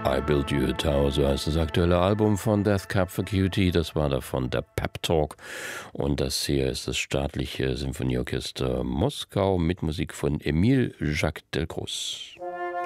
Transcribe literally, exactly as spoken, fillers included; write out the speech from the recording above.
I Build You a Tower, so heißt das aktuelle Album von Death Cab for Cutie. Das war davon der Pep Talk. Und das hier ist das staatliche Sinfonieorchester Moskau mit Musik von Emile Jacques Delcros.